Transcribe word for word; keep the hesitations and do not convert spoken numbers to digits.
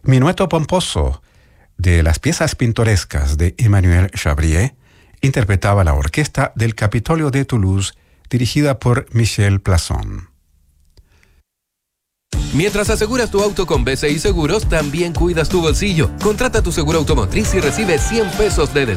Minueto pomposo de las piezas pintorescas de Emmanuel Chabrier interpretaba la orquesta del Capitolio de Toulouse dirigida por Michel Plasson. Mientras aseguras tu auto con B C I Seguros, también cuidas tu bolsillo. Contrata tu seguro automotriz y recibe cien pesos de descuento